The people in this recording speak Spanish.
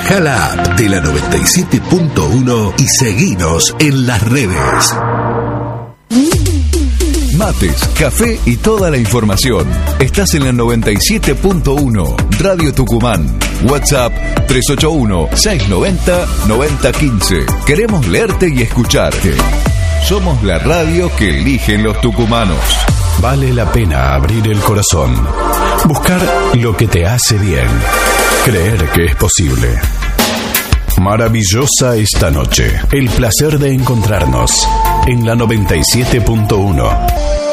Bajá la app de la 97.1 y seguinos en las redes. Mates, café y toda la información. Estás en la 97.1 Radio Tucumán. WhatsApp 381-690-9015. Queremos leerte y escucharte. Somos la radio que eligen los tucumanos. Vale la pena abrir el corazón. Buscar lo que te hace bien. Creer que es posible. Maravillosa esta noche. El placer de encontrarnos en la 97.1.